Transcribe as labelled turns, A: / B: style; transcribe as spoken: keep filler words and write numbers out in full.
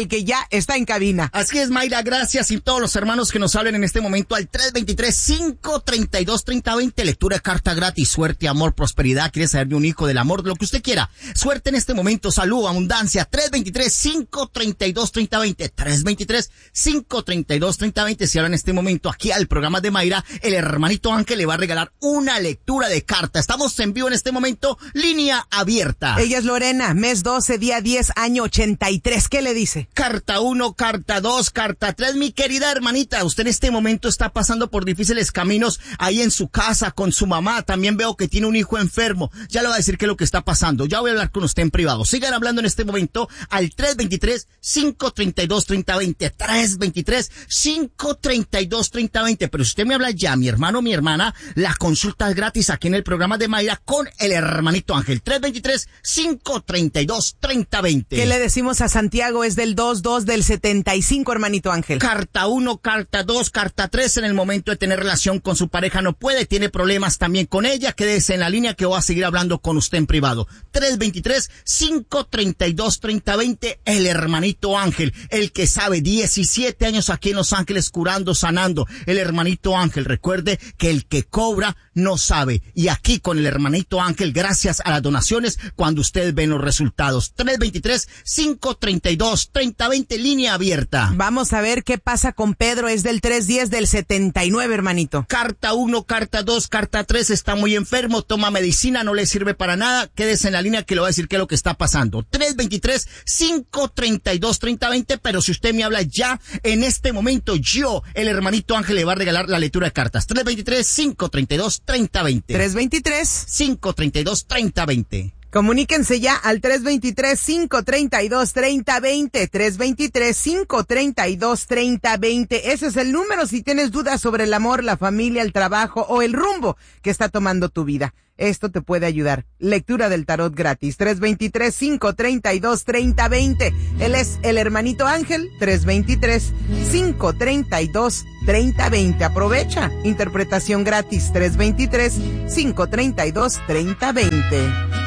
A: el que ya está en cabina.
B: Así es, Mayra, gracias. Y todos los hermanos que nos hablen en este momento al tres veintitrés, cinco treinta y dos, treinta veinte. Lectura de carta gratis, suerte, amor, prosperidad. ¿Quieres saber de un hijo, del amor, de lo que usted quiera? Suerte en este momento, salud, abundancia. tres veintitrés, cinco treinta y dos, treinta veinte. tres veintitrés, cinco treinta y dos, treinta veinte. Si habla en este momento aquí al programa de Mayra, el hermanito Ángel le va a regalar una lectura de carta. Estamos en vivo en este momento, línea abierta.
A: Ella es Lorena, mes doce, día diez, año ochenta y tres. ¿Qué le dice?
B: Carta uno, carta dos, carta tres. Mi querida hermanita, usted en este momento está pasando por difíciles caminos ahí en su casa con su mamá. También veo que tiene un hijo enfermo. Ya le voy a decir qué es lo que está pasando. Ya voy a hablar con usted en privado. Sigan hablando en este momento al tres veintitrés, cinco treinta y dos, treinta veinte. tres veintitrés, cinco treinta y dos, treinta veinte. Pero si usted me habla ya, mi hermano, mi hermana, la consulta es gratis aquí en el programa de Mayra con el hermanito Ángel. tres veintitrés, cinco treinta y dos, treinta veinte.
A: ¿Qué le decimos a Santiago? Es del dos dos del setenta y cinco, hermanito Ángel.
B: Carta uno, carta dos, carta tres. En el momento de tener relación con su pareja no puede, tiene problemas también con ella. Quédese en la línea que voy a seguir hablando con usted en privado. tres veintitrés, cinco treinta y dos, treinta veinte. El hermanito Ángel, el que sabe, diecisiete años aquí en Los Ángeles curando, sanando. El hermanito Ángel, recuerde que el que cobra no sabe. Y aquí con el hermanito Ángel, gracias a las donaciones, cuando ustedes ven los resultados. tres veintitrés, cinco treinta y dos, treinta veinte, línea abierta.
A: Vamos a ver qué pasa con Pedro. Es del tres diez del setenta y nueve, hermanito.
B: Carta uno, carta dos, carta tres. Está muy enfermo, toma medicina, no le sirve para nada. Quédese en la línea que le voy a decir qué es lo que está pasando. tres veintitrés, cinco treinta y dos, treinta veinte. Pero si usted me habla ya, en este momento, yo, el hermanito Ángel, le va a regalar la lectura de cartas. tres veintitrés, cinco treinta y dos, treinta veinte.
A: tres veintitrés,
B: cinco treinta y dos, treinta veinte.
A: Comuníquense ya al tres veintitrés, cinco treinta y dos, treinta veinte. tres veintitrés, cinco treinta y dos, treinta veinte. Ese es el número si tienes dudas sobre el amor, la familia, el trabajo o el rumbo que está tomando tu vida. Esto te puede ayudar. Lectura del tarot gratis. tres veintitrés, cinco treinta y dos, treinta veinte. Él es el hermanito Ángel. tres veintitrés, cinco treinta y dos, treinta veinte. Aprovecha. Interpretación gratis. tres veintitrés, cinco treinta y dos, treinta veinte.